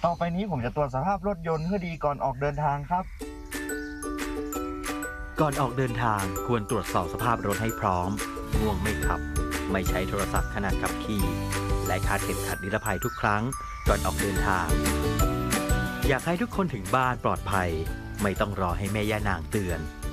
ต่อไปนี้ผมจะตรวจสภาพรถยนต์ให้ดีก่อนออกเดินทางครับก่อนออกเดินทางควรตรวจสอบสภาพรถให้พร้อมง่วงไม่ขับไม่ใช้โทรศัพท์ขณะขับขี่และคาดเข็มขัดนิรภัยทุกครั้งก่อนออกเดินทางอยากให้ทุกคนถึงบ้านปลอดภัยไม่ต้องรอให้แม่ย่านางเตือน